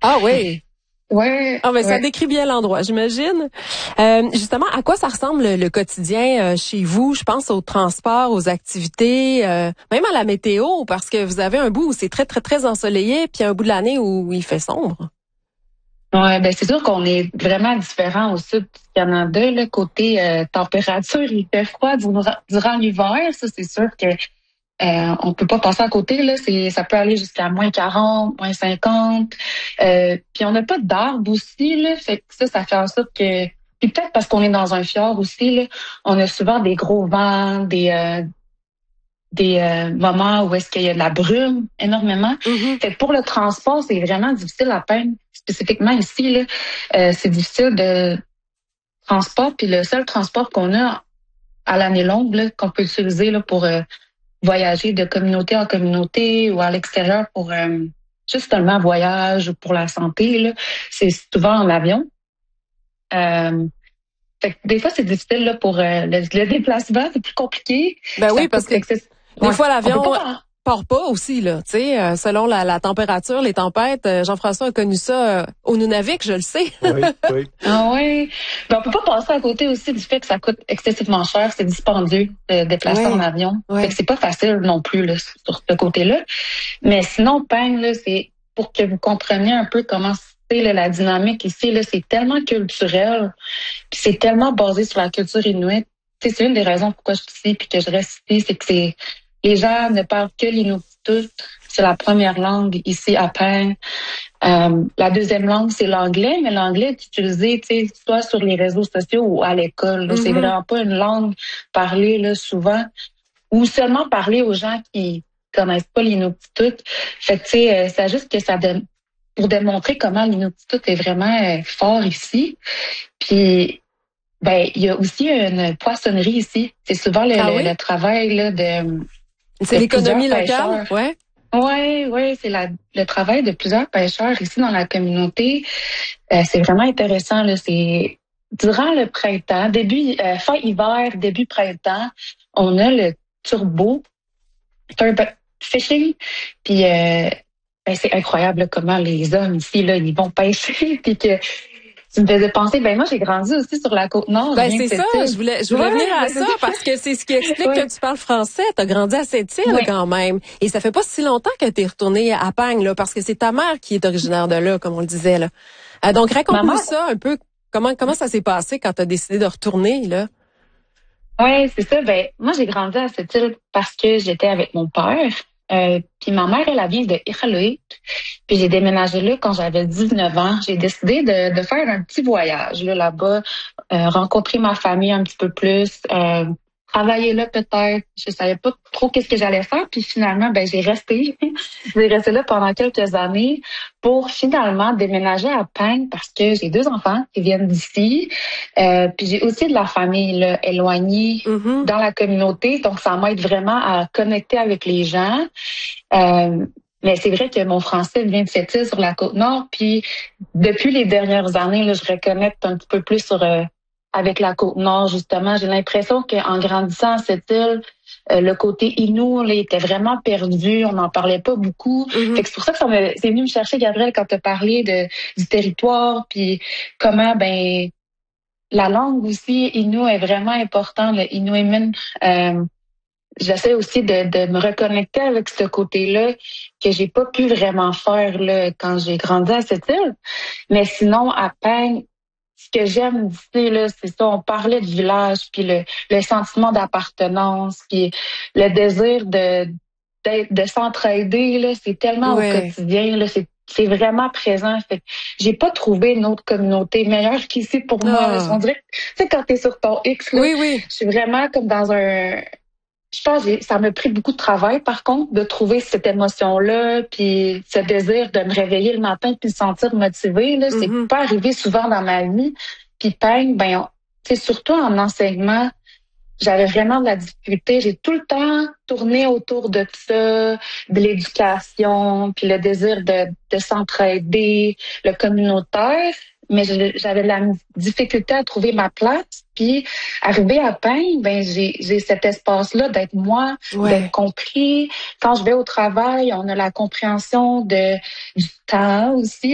Ah oui. Ouais. Ah ben ça ouais. décrit bien l'endroit, j'imagine. Justement, à quoi ça ressemble le quotidien chez vous? Je pense au transport, aux activités, même à la météo, parce que vous avez un bout où c'est très, très, très ensoleillé, puis un bout de l'année où il fait sombre. Ouais, ben c'est sûr qu'on est vraiment différent au sud du Canada. Là, côté température, il fait froid durant l'hiver. Ça, c'est sûr que on peut pas passer à côté. Là, ça peut aller jusqu'à -40, -50. Puis on n'a pas d'arbres aussi. Là, fait que ça fait en sorte que. Puis peut-être parce qu'on est dans un fjord aussi, là, on a souvent des gros vents, des moments où est-ce qu'il y a de la brume énormément. Mhm. Fait que pour le transport, c'est vraiment difficile à peindre. Spécifiquement ici, là, c'est difficile de transport. Puis le seul transport qu'on a à l'année longue, là, qu'on peut utiliser là, pour voyager de communauté en communauté ou à l'extérieur pour juste seulement voyage ou pour la santé, là, c'est souvent en avion. Euh, Fait que des fois, c'est difficile là, pour le déplacement, c'est plus compliqué. Ben Ça oui, parce coûte que des Ouais, fois on peut l'avion pas. part pas aussi là, tu sais, selon la température, les tempêtes. Jean-François a connu ça au Nunavik, je le sais. Oui, oui. Ah oui. Ben, on peut pas passer à côté aussi du fait que ça coûte excessivement cher, c'est dispendieux de déplacer en Oui, avion. Fait que oui. c'est pas facile non plus là, sur ce côté-là. Mais sinon, Peng, là, c'est pour que vous compreniez un peu comment c'est là, la dynamique ici, là, c'est tellement culturel, puis c'est tellement basé sur la culture inuit. Tu sais, c'est une des raisons pourquoi je suis ici puis que je reste ici, c'est que les gens ne parlent que l'inuktitut. C'est la première langue ici à Peng. La deuxième langue, c'est l'anglais, mais l'anglais est utilisé, tu sais, soit sur les réseaux sociaux ou à l'école. Là. C'est Mhm. vraiment pas une langue parlée là, souvent ou seulement parlée aux gens qui connaissent pas l'inuktitut. Fait que, tu sais, c'est juste que ça donne pour démontrer comment l'inuktitut est vraiment fort ici. Puis, ben, il y a aussi une poissonnerie ici. C'est souvent Ah le oui? travail là, C'est de plusieurs l'économie locale, pêcheurs. ouais. Oui, c'est le travail de plusieurs pêcheurs ici dans la communauté. C'est vraiment intéressant. Là. C'est durant le printemps, fin hiver, début printemps, on a le turbo fishing. Puis ben, c'est incroyable là, comment les hommes ici là, ils vont pêcher. Puis que tu me faisais penser, ben moi j'ai grandi aussi sur la côte nord, je Ben viens de c'est ça, cette île. je voulais venir Ouais, à ben, ça parce que c'est ce qui explique ouais. que tu parles français. T'as grandi à Sept-Îles Ouais. quand même, et ça fait pas si longtemps que t'es retourné à Pang là, parce que c'est ta mère qui est originaire de là, comme on le disait là. Donc raconte-nous Maman, ça un peu. Comment ça s'est passé quand t'as décidé de retourner là? ouais, c'est ça. Ben, moi, j'ai grandi à cette île parce que j'étais avec mon père. Puis ma mère, elle vient de Iqaluit. Puis j'ai déménagé là quand j'avais 19 ans. J'ai décidé de faire un petit voyage là, là-bas, rencontrer ma famille un petit peu plus, travailler là peut-être. Je savais pas trop qu'est-ce que j'allais faire. Puis finalement, ben j'ai resté. J'ai resté là pendant quelques années pour finalement déménager à Peng parce que j'ai 2 enfants qui viennent d'ici. Puis j'ai aussi de la famille là, éloignée Mhm. dans la communauté, donc ça m'aide vraiment à connecter avec les gens. Mais c'est vrai que mon français vient de cette île sur la Côte-Nord, puis depuis les dernières années, là, je reconnecte un petit peu plus avec la Côte-Nord, justement. J'ai l'impression qu'en grandissant à cette île, le côté Innu là, était vraiment perdu, on n'en parlait pas beaucoup. Fait Mhm. que c'est pour ça que c'est venu me chercher, Gabriel, quand tu as parlé du territoire, puis comment ben la langue aussi, Innu est vraiment important, le Inuimin. J'essaie aussi de me reconnecter avec ce côté-là que j'ai pas pu vraiment faire là, quand j'ai grandi à cette île. Mais sinon, à peine, ce que j'aime d'ici, là, c'est ça, on parlait de village, puis le sentiment d'appartenance, puis le désir de s'entraider, là, c'est tellement au Ouais. quotidien, là, c'est vraiment présent. Fait que j'ai pas trouvé une autre communauté meilleure qu'ici pour moi. Là. On Ah. dirait que, tu sais, quand t'es sur ton X, là, Oui, oui. je suis vraiment comme dans un je pense que ça m'a pris beaucoup de travail, par contre, de trouver cette émotion-là, puis ce désir de me réveiller le matin puis me sentir motivée. Là, c'est Mhm. pas arrivé souvent dans ma vie. Puis peindre, tu sais, surtout en enseignement, j'avais vraiment de la difficulté. J'ai tout le temps tourné autour de ça, de l'éducation, puis le désir de s'entraider, le communautaire. Mais j'avais de la difficulté à trouver ma place. Puis, arrivé à Peigne, ben j'ai cet espace-là d'être moi, d'être Ouais. compris. Quand je vais au travail, on a la compréhension du temps aussi.